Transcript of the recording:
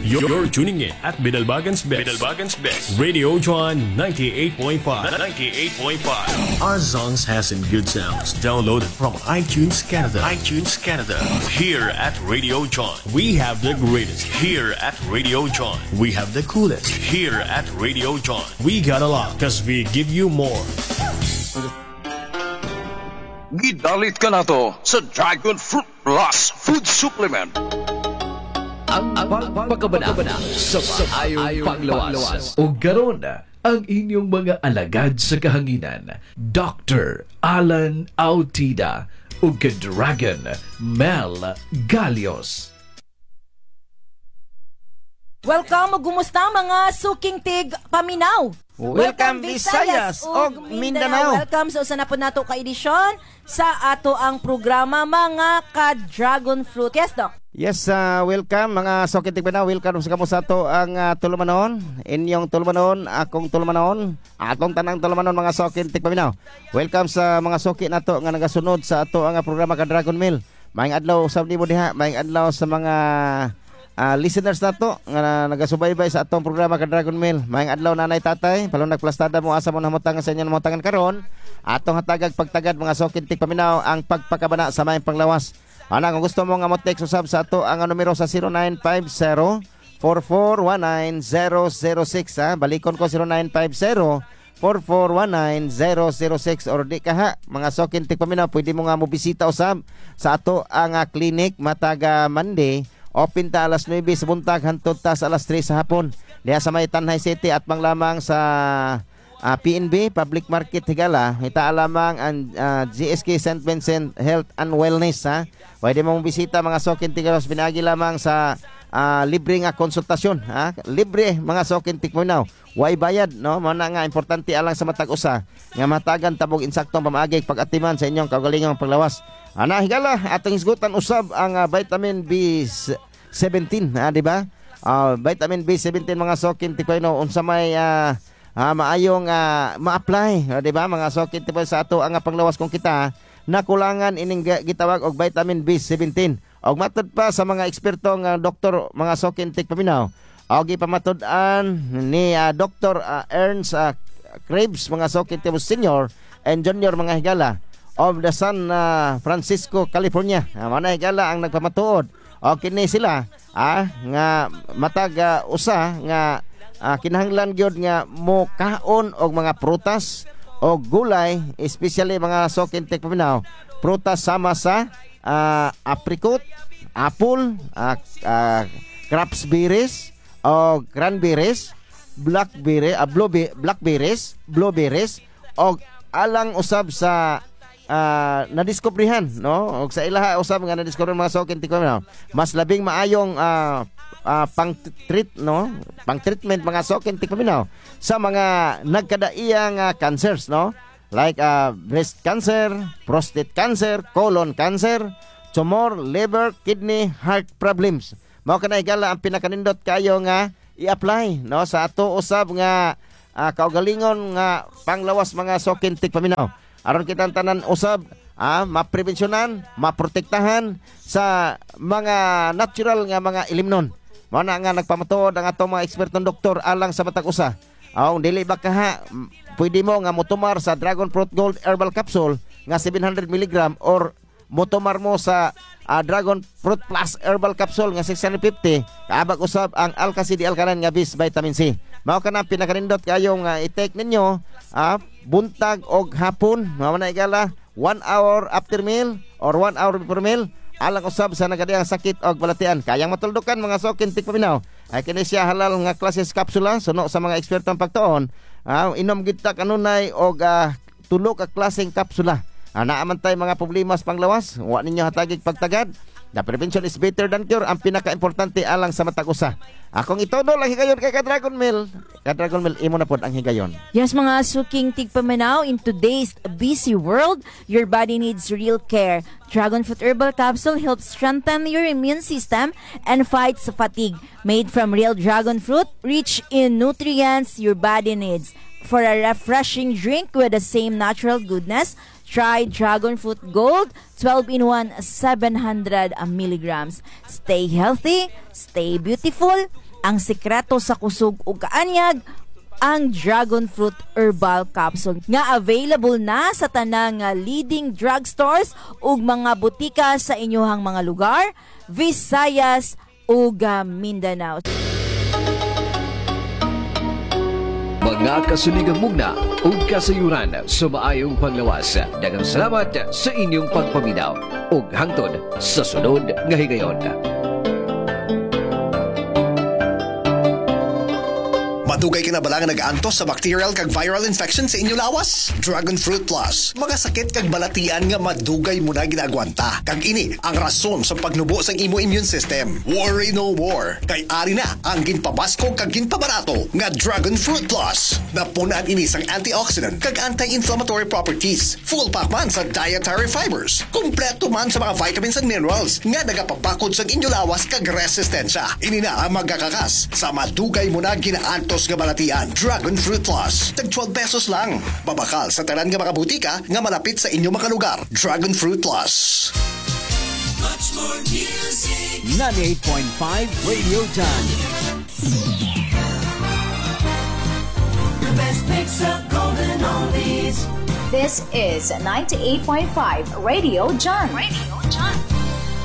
You're tuning in at Bidalbagan's Best. Radio John 98.5. 98.5. Our songs has some good sounds. Downloaded from iTunes Canada. Here at Radio John, we have the greatest. Here at Radio John, we have the coolest. Here at Radio John, we got a lot because we give you more. Gidalit ka na to sa Dragon Fruit Plus Food Supplement. Ang pagkabana sa maayong panglawas. O garon ang inyong mga alagad sa kahanginan. Dr. Alan Autida o Dragon Mel Galios. Welcome, gumusta mga suking tig paminaw. Welcome Visayas o Mindanao. Welcome sa usa na po nato ka edisyon sa ato ang programa mga ka-Dragon Fruit. Yes, Doc? Yes, welcome mga sokit tigpanaw. Welcome sa kamo sa ato ang tulumanon. Inyong tulumanon, akong tulumanon, atong tanang tulumanon mga sokit tigpaminaw. Welcome sa mga sokit nato nga nagasunod sa ato ang programa ka-Dragon Mill. Maayong adlaw usab nimo diha, maayong adlaw sa mga listeners nato nga nagasubaybay sa atong programa ka Dragon Mill. Maayong adlaw nanay tatay, palong nagplastada mo asa mo namutangan sa inyo namutangan karon. Atong hatagag pagtagad mga sokintik paminaw ang pagpakabana sa maayong panglawas. Ana kung gusto mo nga mo text usab sa ato ang numero sa 0950-4419-006 balikon ko 0950-4419-006 or di ka ha mga sokintik paminaw pwede mo nga mo bisita usab sa ato ang clinic mataga Monday. Open ta alas 9 sa buntag hantod ta sa alas 3 sa hapon. Diha sa may Tanay City at panglamang sa PNB Public Market Higala. Ita lamang ang GSK St. Vincent Health and Wellness ha. Pwede mo bisita mga sokin tigaros pinagi lamang sa libre nga konsultasyon ha. Libre mga sokin tikminaw. Way bayad no. Mao na nga importante alang sa matag usa nga matagan tabog insaktong pamaagi pag-atiman sa inyong kaugalingong panglawas. Ana higala atong isgutan usab ang vitamin B17 di ba? Vitamin B17 mga sokin tikpayno unsa may maayong ma-apply di ba mga sokin tipay sa ato ang panglawas kung kita nakulangan ining gitawag og vitamin B17 og matud pa sa mga eksperto nga doktor mga sokin tikpaminaw og ipamatud-an ni Dr. Ernst Krebs mga sokin tipos senior and junior mga higala of the San Francisco, California. Mana higala ang nagpamatuod. O kini sila nga matag usa nga kinahanglan gyud nga mo kaon og mga prutas o gulay, especially mga sokintek paminaw. Prutas sama sa apricot, apple, crabsberries o cranberries, blackberries, blueberries og alang usab sa nadiskubrihan no og sa ilaha usab nga nadiskubre mga sokin tikon mas labing maayong pang treatment mga sokin tikon sa mga nagkadaiyang cancers no like breast cancer, prostate cancer, colon cancer, tumor, liver, kidney, heart problems. Mao kanay gala ang pinakanindot kayo nga i-apply no sa ato usab nga kaugalingon nga panglawas mga sokin tikpaminaw. Aron kitang tanan usab maprevensyonan, maprotektahan sa mga natural nga mga ilimnon. Mao na nga nagpamatuod ang atong mga ekspertong doktor alang sa matag usa. Dili ba kaha pwede mo nga motumar sa Dragon Fruit Gold Herbal Capsule nga 700 mg or motumar mo sa Dragon Fruit Plus Herbal Capsule nga 650 kaabag usab ang Alka-CD Alkaline nga bis vitamin C. Mao kana pinakanindot kayo nga i-take ninyo buntag og hapon. Mao na igala 1 hour after meal or 1 hour before meal alang usab sa nagadiyang sakit og balatian. Kayang matuldukan mga sokin tikpaminaw. Ay kini siya halal nga klase kapsula suno sa mga ekspertong pagtuon. Inom gid ta kanunay og tulo ka klaseng kapsula. Naaman tayo mga problema sa panglawas. Wa ninyo hatagig pagtagad. The prevention is better than cure. Ang pinaka-importante alang sa matag usa. Akong itodo lang higayon kay Ka-Dragon Mill. Ka-Dragon Mill, imo na pod ang higayon. Yes, mga suking tigpamanaw, in today's busy world, your body needs real care. Dragon Fruit Herbal Capsule helps strengthen your immune system and fights fatigue. Made from real dragon fruit, rich in nutrients your body needs. For a refreshing drink with the same natural goodness, try Dragon Fruit Gold 12-in-1 700 milligrams. Stay healthy, stay beautiful, Ang sekreto sa kusog ug kaanyag ang Dragon Fruit Herbal Capsule nga available na sa tanang leading drugstores ug mga butika sa inyohang mga lugar, Visayas ug Mindanao. Mga kasuligang mugna ug kasayuran sa maayong panglawas. Daghang salamat sa inyong pagpaminaw ug hangtod sa sunod nga higayon. Madugay kinabalangan nag-antos sa bacterial kag viral infection sa inyo lawas? Dragon Fruit Plus. Mga sakit kag balatian nga madugay mo na ginagwanta. Kag ini ang rason sa pagnubo sa imo immune system. Worry no more. Kay ari na ang ginpabasko kag ginpabarato nga Dragon Fruit Plus. Napunan ini sang antioxidant kag anti-inflammatory properties. Full pack man sa dietary fibers. Kompleto man sa mga vitamins and minerals nga nagapabakod sa inyo lawas kag resistensya. Ini na ang magkakakas sa madugay mo na ginaantos nga balatian. Dragon Fruit Plus. Tag 12 pesos lang. Babakal sa tanan nga mga butika nga malapit sa inyo mga lugar. Dragon Fruit Plus. Much more music. 98.5 Radio John. The best mix of golden oldies. This is 98.5 Radio John. Radio John.